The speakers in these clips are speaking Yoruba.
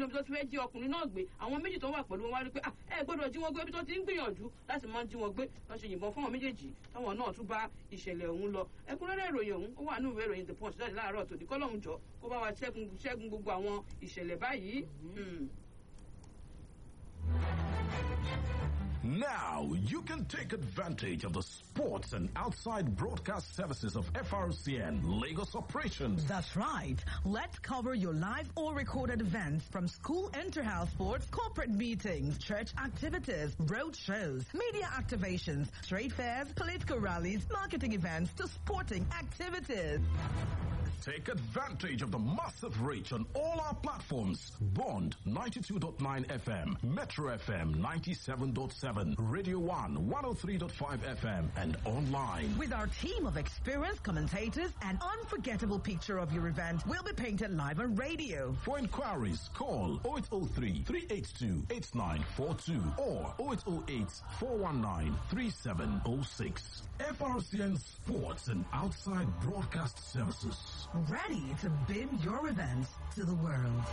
ní ibi tó ti fẹ́ jí ọkùnrin náà gbé àwọn méjì tó wà pẹ̀lú wọn wá rí pé ẹ gbọ́dọ̀ jí wọn gbé ibi tó ti ń gbìyànjú láti máa jí wọn gbé wọ́n ṣe yìnbọn fún àwọn méjèèjì táwọn náà tún bá ìṣẹ̀lẹ̀ ọ̀hún lọ ẹ̀kúnrẹ́rẹ́ ìròyìn ọ̀hún ó wà nínú ìwé ìròyìn The Punch láti láàárọ̀ tòní kọ́lọ́hún jọ kó bá wa ṣẹ́gun gbogbo àwọn ìṣẹ̀lẹ̀ báyìí. Now you can take advantage of the sports and outside broadcast services of FRCN Lagos operations. That's right. Let's cover your live or recorded events from school inter-house sports, corporate meetings, church activities, road shows, media activations, trade fairs, political rallies, marketing events to sporting activities. Take advantage of the massive reach on all our platforms. Bond 92.9 FM, Metro FM 97.7, Radio 1 103.5 FM, and online. With our team of experienced commentators, an unforgettable picture of your event will be painted live on radio. For inquiries, call 0803 382 8942 or 0808 419 3706. FRCN Sports and Outside Broadcast Services. Ready to beam your events to the world.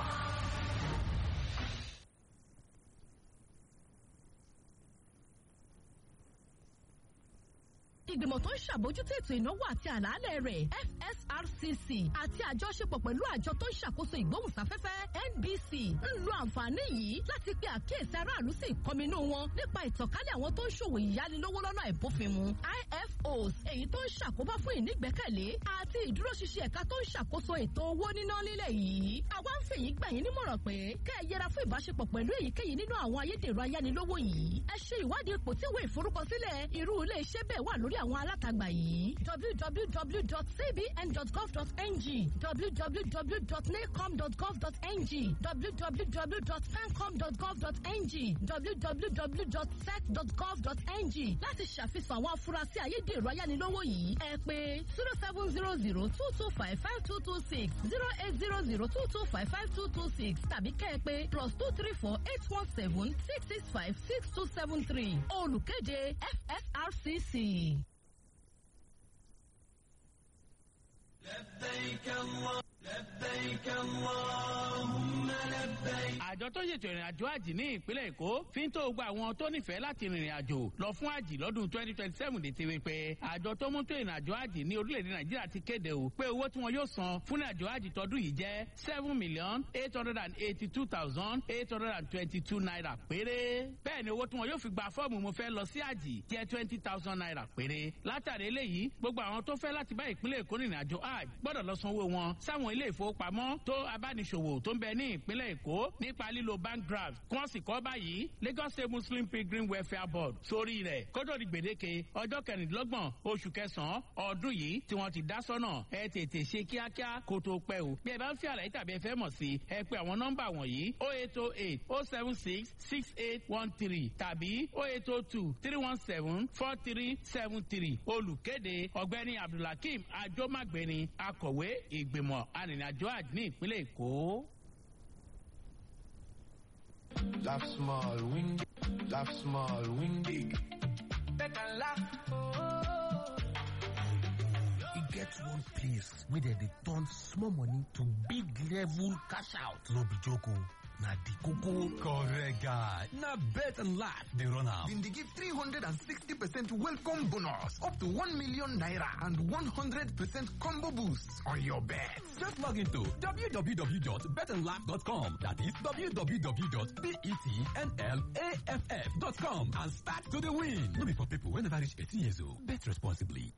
ìgbìmọ̀ tó ń ṣàbójútó ètò ìnáwó àti àlàálẹ̀ rẹ̀ FSRCC àti àjọṣepọ̀ pẹ̀lú àjọ tó ń ṣàkóso ìgbóhùnsáfẹ́fẹ́ NBC ń lo àǹfààní yìí láti pe àkíyèsí aráàlú sí ìkọminú wọn nípa ìtànkálẹ̀ àwọn tó ń ṣòwò ìyánilówó lọ́nà ìbófinmu IFOs èyí tó ń ṣàkóbá fún ìnígbẹ́kẹ̀lé àti ìdúróṣinṣin ẹ̀ka tó ń ṣàkóso ètò owó níná lílẹ̀ yìí. àwa ń fèyí gbà yín nímọ̀ràn pé kẹ́ ẹ yẹra fún ìbáṣepọ̀ pẹ̀lú èyíkéyìí nínú àwọn ayédèrú ayánilówó yìí. ẹ ṣe ìwádìí ipò tí ìwé ìforúkọsílẹ̀ irú ilé iṣẹ́ bẹ́ẹ̀ wà lórí àwọn alátagbà yìí www.cbn.gov.ng www.nacom.gov.ng www.fancom.gov.ng www.sec.gov.ng láti ṣàfihàn àwọn afurasí ayédèrú ayánilówó yìí ẹ pè 0700-225-5226 0800-225-5226 tàbí kẹ́ ẹ pè +234-817-665-6273 olùkéde FSRCC. àjọ tó ṣètò ìrìn àjò àjì ní ìpínlẹ̀ Èkó fi ń tó gba àwọn tó nífẹ̀ẹ́ láti rìnrìn àjò lọ fún àjì lọ́dún 2027 létí wípé àjọ tó mú tó ìrìn àjò àjì ní orílẹ̀-èdè Nàìjíríà ti kéde o pé owó tí wọn yóò san fún àjò àjì tọdún yìí jẹ́ 7,882,822 naira péré. bẹ́ẹ̀ ni owó tí wọn yóò fi gba fọ́ọ̀mù mo fẹ́ lọ sí àjì jẹ́ 20,000 naira péré. látàrí eléyìí gbogbo àwọn tó fẹ́ láti bá ìpínlẹ̀ Èkó rìnrìn àjò àjì gbọ́dọ̀ lọ sanwó wọn sáwọn ilé ìfowópamọ́ tó abániṣòwò tó ń bẹ ní ìpínlẹ̀ Èkó nípa lílo bank draft kí wọ́n sì kọ báyìí Lagos State Muslim Pilgrim Welfare Board sórí rẹ̀ kótó di gbèdéke ọjọ́ 26 oṣù kẹsàn-án ọdún yìí tí wọ́n ti dá sọ́nà ẹ tètè ṣe kíákíá kó tó pẹ́ o. bí ẹ bá ń fi àlàyé tàbí ẹ fẹ́ mọ̀ sí ẹ pè àwọn nọ́mbà wọ̀nyí 08080766813 tàbí 08023174373 olùkéde ọ̀gbẹ́ni Abdulhakeem Ajomagbeni akọ̀wé ìgbìmọ̀ arìnrìnàjò àjì ní ìpínlẹ̀ Èkó. Laugh small, windy. Laugh small, windy. Better laugh. E get one place where they turn small money to big level cash out. No be joke o. Na the koko. Correct guy. Na bet and laugh they run out. Then they give 360% welcome bonus up to 1 million naira and 100% combo boost on your bet. Just log into www.betandlaugh.com. That is www.betnlaff.com and start to the win. No be for people whenever reach 18 years old. Bet responsibly.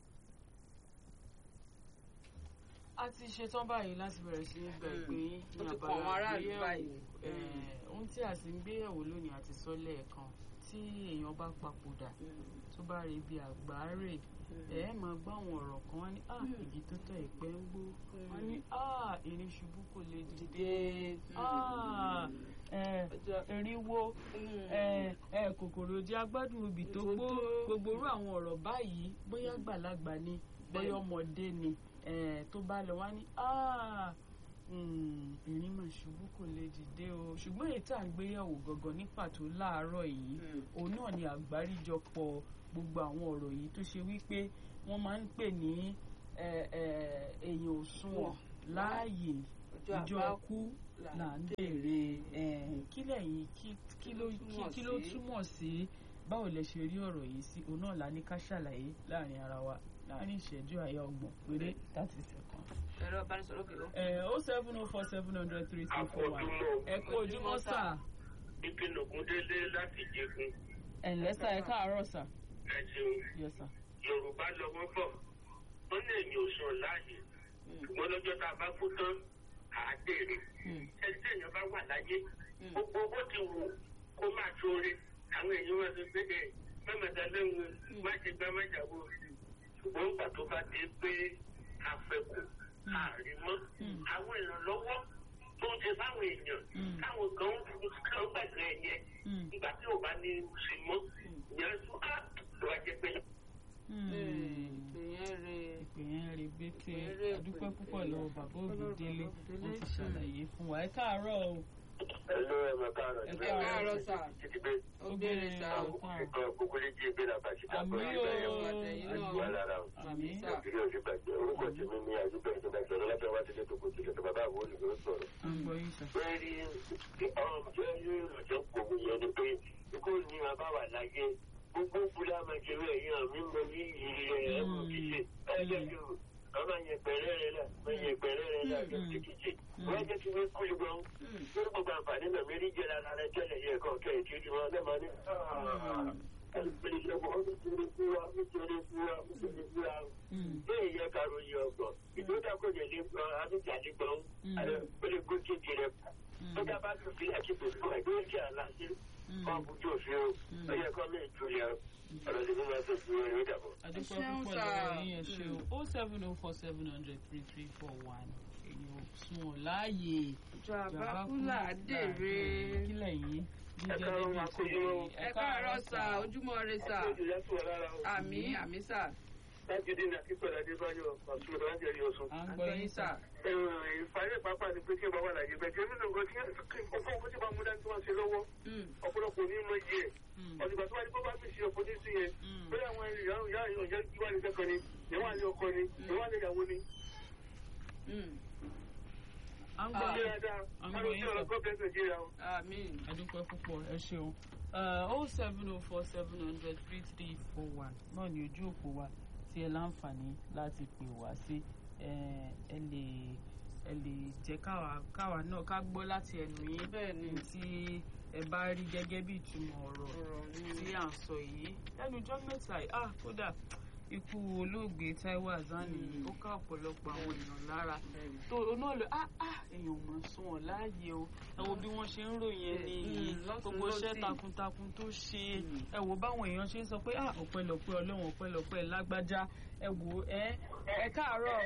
a ti ṣetán báyìí láti bẹ̀rẹ̀ sí gbẹ̀gbẹ̀ ní abala ìgbéyàwó ohun tí a sì ń gbéyàwó lónìí àti sọ lẹ́ẹ̀kan tí èèyàn bá papòdà tó bá rí bí àgbáre máa gbọ́ àwọn ọ̀rọ̀ kan wọ́n ní igi tó tọ́ ìpẹ́ ń gbó wọ́n ní erin ṣubú kò lè dìde erinwó kòkòrò jẹ́ agbádùn obì tó gbó gbogbo irú àwọn ọ̀rọ̀ báyìí bóyá àgbàlagbà ni bóyá ọmọdé ni tó bá lọ wá ní ìrìn mà ṣubú kò lè dìde o ṣùgbọ́n èyí tá à ń gbéyàwó gangan ní pàtó láàárọ̀ yìí òun náà ni àgbáríjọpọ̀ gbogbo àwọn ọ̀rọ̀ yìí tó ṣe wípé wọ́n máa ń pè ní èèyàn òṣùwọ̀n láàyè ìjọ ẹkú là ń béèrè kí lẹ́yìn kí ló túmọ̀ sí báwo lẹ ṣe rí ọ̀rọ̀ yìí sí òun náà la ní ká ṣàlàyé láàrin ara wa láàrin ìṣẹ́jú àyà ọgbọ̀n péré 30 seconds. ẹ̀rọ ìbánisọ̀rọ̀ kìlọ̀. 07047003341 ẹ kú ojúmọ́ sà. ìpinnu Ògúndélé láti Jẹ̀gùn. ẹ̀ǹlẹ́ sà ẹ káàárọ̀ sà. ẹ ṣeun. Yes sà. Yorùbá lọ́wọ́ bọ̀ wọ́n lè ní oṣù láàyè ṣùgbọ́n lọ́jọ́ tá a bá kú tán àádèrè ẹni tí èèyàn bá wà láyé gbogbo owó ti wù kó máa ṣoore àwọn èèyàn wọn ti gbé mẹ́mẹ́ta lẹ́hìn má ṣe gbá mẹ́jàwó ṣùgbọ́n ìgbà tó bá dé pé àfẹ́kù àrímọ́ àwọn ìrànlọ́wọ́ tó ń ṣe fáwọn èèyàn káwọn kan gbàgbé ẹ̀yẹ ìgbà tí ò bá ní ṣe mọ́ ìyẹn tún á tó wá jẹ pé. ìpèyàn rè bété adúpẹ́ púpọ̀ lọ́wọ́ bàbá Ògúndélé wọ́n ti ṣàlàyé fún wa ẹ káàárọ̀ o. Hello, ẹ káàárọ̀. ẹ káàárọ̀ sà. ó gbére sà ó káàárọ̀. Kókó lè jí ebí làbà sí káàbọ̀ àdúgbò lára o. Ìbílẹ̀ òsì gbàgbé orúkọ tí mi ní àdúgbò ìjọba ìjọba lábẹ́ wá sílé tó kó tilẹ̀ tó bàbá àwọn olùdó sọ̀rọ̀. Bẹ́ẹ̀ni jẹ́ ìrọ̀jọ́ kòwò yẹn ni pé kó ní bàbá wà láyé gbogbo fúlà màjẹ̀rẹ̀ èèyàn mi mọ ní ìrẹ̀ ẹ̀mú kìíṣe ẹ̀ẹ́dẹ́gbẹ̀rún ọmọ yẹn pẹ̀rẹ́ rẹ̀ là yẹn pẹ̀rẹ́ rẹ̀ là kìkìkì wọ́n jẹ́ kí wọ́n kú ìgbọ́n lórí gbogbo àǹfààní náà mérí jẹ́ lára rẹ̀ tẹ́lẹ̀ yẹ kọ́ kẹ́ ìtújú wọn lẹ́mọ̀ ní ẹ̀ẹ́dẹ́gbẹ̀rún ọdún kéré fúra nítorí fúra nítorí fúra bẹ́ẹ̀ yẹ kàrò yẹ ọgbọ̀n ìgbódà kò yẹ lé gbọ́n àbíjàdé gbọ́n àlẹ́ gbọ́dọ̀ kékeré tó dábàá tó fi àkíkò fún ẹgbẹ́ ìjà aláṣẹ kọ́ bójú òfin o ó yẹ kọ́ mí ìtúlẹ̀ ọ̀rọ̀ tí mo máa tó fún ẹ̀rọ ìdàbọ̀. adúpẹ́ púpọ̀ lọ́wọ́ yín ẹ ṣe o 07047003341 èyí ò sún ọ láàyè ìjọba kúlà dèrè. kílẹ̀ yìí ẹ káàárọ̀ sà ojúmọ́ rẹ sà àmì sà. láti dín ní akíkọ̀ọ́ adébáyọ̀ àtúntò láti ẹ̀yọ̀ sùn. à ń gbọ́ yín sà. ìparí pápá ni pé kí ẹ bá wà láyé bẹ́ẹ̀ kí nínú nǹkan tí ọkọ̀ tí bá mú dání tí wọ́n ṣe lọ́wọ́ ọ̀pọ̀lọpọ̀ ní mọ iye ẹ̀ ọ̀dùgbà tó wá ní bó bá fi ṣe ọkọ̀ ní sí yẹn bóyá àwọn ìyá ìyá ìwà ní kẹ́kọ̀ọ́ ni ìwà ní ọkọ ni ìwà ní ìyàwó ni. à ń gbọ́ yín sà. adúpẹ́ púpọ̀ ẹ ṣeun 07047003341 náà ni ojú òpó wa tí ẹ láǹfààní láti pè wá sí ẹ lè jẹ́ káwa náà ká gbọ́ láti ẹnu yín bẹ́ẹ̀ tí ẹ bá rí gẹ́gẹ́ bí ìtumọ̀ ọ̀rọ̀ tí à ń sọ yìí lẹ́nu ọjọ́ mẹ́ta kódà ikú olóògbé Táíwò Àzánì ó ká ọ̀pọ̀lọpọ̀ àwọn èèyàn lára tó náà lọ èèyàn mọ̀ sún ọ̀ láàyè o ẹ wo bí wọ́n ṣe ń ròyìn ẹni yìí gbogbo iṣẹ́ takuntakun tó ṣe ẹ wo báwọn èèyàn ṣe ń sọ pé ọpẹ́lọpẹ́ Ọlọ́run ọpẹ́lọpẹ́ lágbájá ẹ wo ẹ káàárọ̀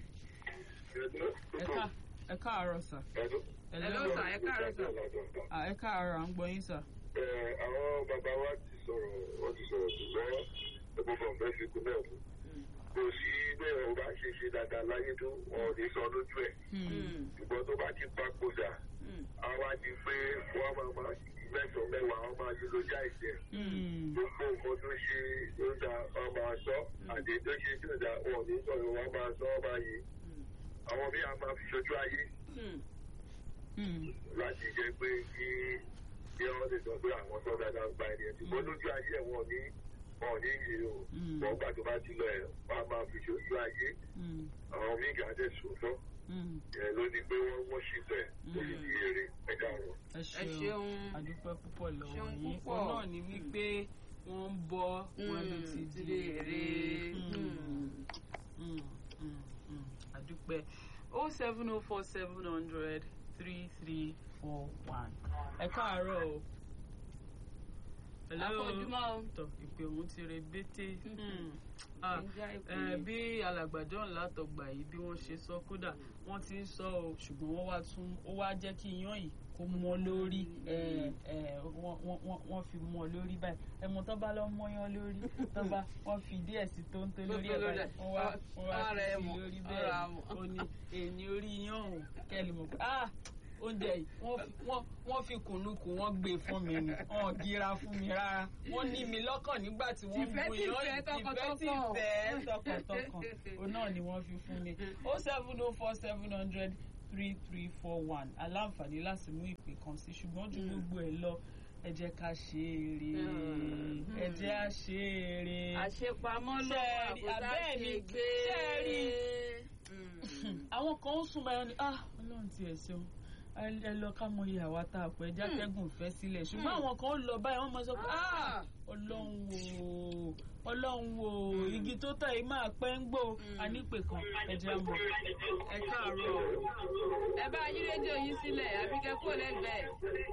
o ẹ káàárọ̀ sà. Hello sà ẹ káàárọ̀ sà. ẹ káàárọ̀ à ń gbọ́ yín sà. àwọn bàbá wa ti sọ̀rọ̀ wọ́n ti sọ̀rọ̀ ṣùgbọ́n gbogbo ọ̀fẹ́ fi kú náà fún kò sí bẹ́ẹ̀ o bá ṣe dáadáa láyé tó wọn ò ní sọ lójú ẹ̀ ṣùgbọ́n tó bá ti papòdà àwa ti pé wọ́n máa mẹ́sàn-án mẹ́wàá wọ́n máa yí lójà ìjẹ́ gbogbo nǹkan tó ṣe ló da wọ́n máa sọ àti tó ṣe tó da wọn ò ní sọ̀rọ̀ wọ́n máa sọ wọ́n máa yí àwọn bí a máa fi ṣojú ayé láti jẹ́ pé kí wọ́n lè sọ pé àwọn tó dáadáa ń gba ẹni ẹ̀ ṣùgbọ́n lójú ayé ẹ̀ wọ́n ní yìí o wọ́n gbà tó bá ti lọ ẹ̀ wọ́n á máa fi ṣojú ayé àwọn míì gà dẹ̀ sòótọ́ ẹ̀ ló ní pé wọ́n ṣì bẹ̀ ó sì di eré ẹ̀ka ọ̀rọ̀. ẹ ṣeun adúpẹ́ púpọ̀ lọ́wọ́ yín ó náà ní wípé wọ́n ń bọ́ wọn ló ti di eré adúpẹ́ 07047003341 ẹ káàárọ̀ o. tọ ìpè òun ti re bété bí alàgbàjọ ńlá tọgbà yìí bí wọ́n ṣe sọ kódà wọ́n ti ń sọ ọ ṣùgbọ́n ó wá jẹ́ kí iyán yìí kó mọ́ lórí wọ́n fi mọ́ lórí báyìí ẹmọ tó bá lọ mọ́yán lórí tó bá wọ́n fi díẹ̀ sí tó ń tó lórí ẹ̀ báyìí wọ́n wá fi sí lórí bẹ́ẹ̀ ó ní èyí orí iyán òun kẹ́lì mọ̀ pé oúnjẹ yìí wọ́n fi kùnlùkùn wọ́n gbé fún mi ni wọ́n gíra fún mi rárá wọ́n ní mi lọ́kàn nígbà tí wọ́n bu iyán yìí tìfẹ́ tọkàntọkàn òun náà ni wọ́n fi fún mi 0704700 3341 aláǹfààní láti mú ìpè kan sí ṣùgbọ́n ju gbogbo ẹ̀ lọ ẹ jẹ́ ká ṣe eré ẹ jẹ́ á ṣe eré àṣepamọ́ ló wà kó tá ṣe gbé àwọn kan ń sùn báyọ̀ ni ọlọ́run ti ẹ̀ ṣeun ẹ lọ ká mọ iye àwa tá a pẹ́ jákẹ́gùn fẹ́ sílẹ̀ ṣùgbọ́n àwọn kan ń lọ báyìí wọ́n mọ sọ pé ọlọ́run wo igi tó tà yìí máa pẹ́ ń gbó ànípè kan ẹ̀jẹ̀ àmọ́ ẹ káàárọ̀ ẹ bá yí rédíò yín sílẹ̀ àbí kẹ́ kó lẹ́gbẹ̀ẹ́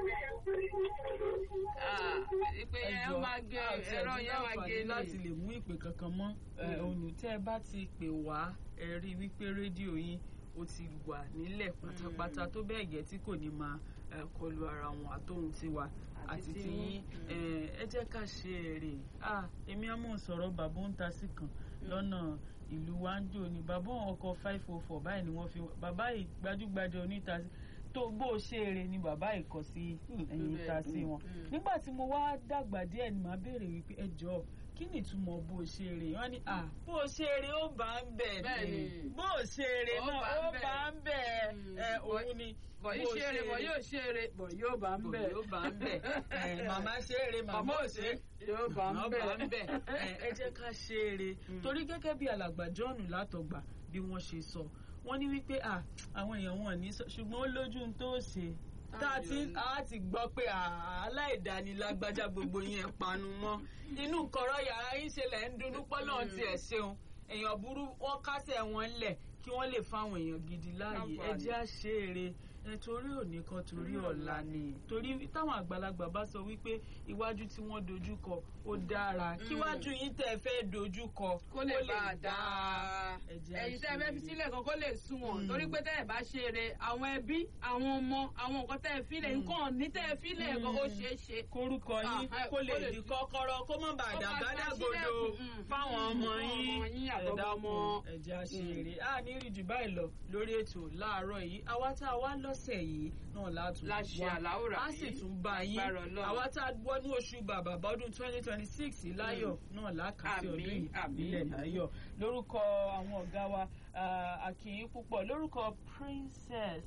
ìpè yẹn máa gé ẹ̀rọ yẹn máa gé ní. láti lè mú ìpè kankan mọ́ ònù tẹ́ ẹ bá ti pè wá ẹ rí i wípé rédíò yín ó ti wà nílẹ̀ pátápátá tó bẹ́ẹ̀ gẹ́ tí kò ní máa kọlu ara wọn àtòhun tiwa àti tiyín ẹ jẹ́ ká ṣe èrè èmi á mọ̀ sọ̀rọ̀ bàbá ń ta sí kan lọ́nà ìlú wáńjò ni bàbá ọkọ̀ 504 báyìí ni wọ́n fi bàbá yìí gbajúgbajà oníta sí tó bó ṣe èrè ni bàbá yìí kọ sí ẹ̀yìn ta sí wọn nígbà tí mo wá dàgbà díẹ̀ ni màá béèrè wípé ẹ jọ̀ọ́ kí ni ìtumọ̀ bó ṣe eré wọ́n ní bó ṣe eré ó bá ń bẹ̀ ni bó ṣe eré náà ó bá ń bẹ̀ òun ni bọ̀ yóò ṣe eré bọ̀ yóò ṣe eré bọ̀ yóò bá ń bẹ̀ yóò bá ń bẹ̀ màmá ṣe eré màmá ò ṣe yóò bá ń bẹ̀ ẹ jẹ́ ká ṣe eré torí gẹ́gẹ́ bí alàgbà John Látọ̀gbà bí wọ́n ṣe sọ wọ́n ní wípé àwọn èèyàn wọn ní ṣùgbọ́n ó lójú tó ṣe tá a ti gbọ́ pé aláìdánilágbájá gbogbo yẹn panu mọ́ inú kọ̀rọ̀ yàrá yín ṣẹlẹ̀ ń dunú pọ́nà tiẹ̀ ṣeun èèyàn burú wọ́n kásẹ̀ wọn lẹ̀ kí wọ́n lè fáwọn èèyàn gidi láàyè ẹ jẹ́ á ṣe eré torí òní kan torí ọ̀la ni torí táwọn àgbàlagbà bá sọ wípé iwájú tí wọ́n dojúkọ ó dára kíwájú yín tẹ́ fẹ́ dojúkọ kó lè bá a dáa ẹ̀yin tẹ́ fẹ́ fi sílẹ̀ kan kó lè sunwọ̀n torí pé tẹ́ ẹ̀ bá ṣe eré àwọn ẹbí àwọn ọmọ àwọn nǹkan tẹ́ ẹ̀ fílẹ̀ nǹkan ní tẹ́ ẹ̀ fílẹ̀ kan ó ṣeé ṣe. korúkọ yín kó lè di kọ́kọ́rọ́ kó má bàa dàgbàdàgbòdo fáwọn ọmọ yín ẹ̀jẹ̀ àṣeré ní rí jù báyìí lọ lórí ètò láàárọ̀ yìí àwa tá a wá lọ́sẹ̀ yìí náà látún wá a sì tún bá yín àwa tá a wọnú oṣù bàbà bọ́dún 2026 láyọ̀ náà lákàtí ọdún yìí àbílẹ̀ láyọ̀ lórúkọ àwọn ọ̀gá wa àkìyín púpọ̀ lórúkọ Princess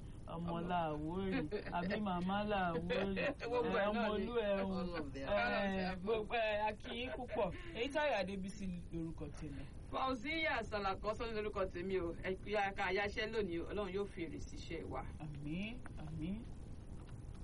ọmọláwórì àbí màmá láwórì ọmọlú ẹ̀hún gbogbo àkìyín púpọ̀ èyí Táyọ̀ Adébísí lórúkọ tèmi. Fauziya Salako sọ́ni lórúkọ tèmi o ẹ̀ka àyáṣẹ́ lónìí Ọlọ́run yóò fi èrè síṣẹ́ wa. Àmín àmín.